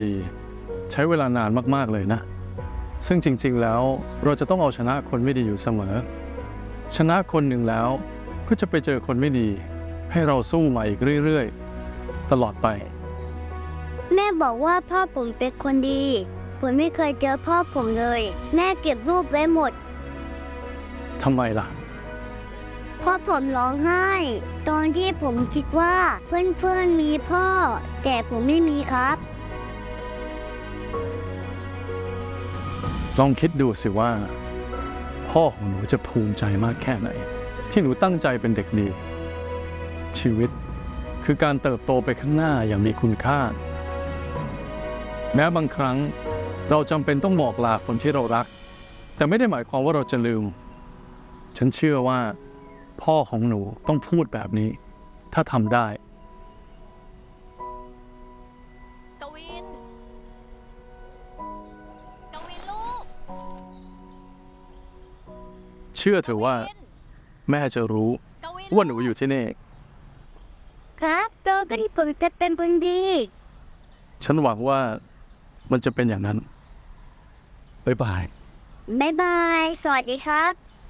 ใช้เวลานานมากๆเลยนะซึ่งจริงๆแล้วเราจะต้องเอาชนะคนไม่ดีอยู่เสมอชนะคนหนึ่งแล้วก็จะไปเจอคนไม่ดีให้เราสู้มาอีกเรื่อยๆตลอดไปแม่บอกว่าพ่อผมเป็นคนดีผมไม่เคยเจอพ่อผมเลยแม่เก็บรูปไว้หมดทำไมล่ะพ่อผมร้องไห้ตอนที่ผมคิดว่าเพื่อนๆมีพ่อแต่ผมไม่มีครับลองคิดดูสิว่าพ่อของหนูจะภูมิใจมากแค่ไหนที่หนูตั้งใจเป็นเด็กดีชีวิตคือการเติบโตไปข้างหน้าอย่างมีคุณค่าแม้บางครั้งเราจำเป็นต้องบอกลาคนที่เรารักแต่ไม่ได้หมายความว่าเราจะลืมฉันเชื่อว่าพ่อของหนูต้องพูดแบบนี้ถ้าทำได้กวินลูกเชื่อเถอะว่าแม่จะรู้ว่าหนูอยู่ที่นี่ครับโตขึ้นผมจะเป็นคนดีฉันหวังว่ามันจะเป็นอย่างนั้นบ๊ายบายบ๊ายบายสวัสดีครับ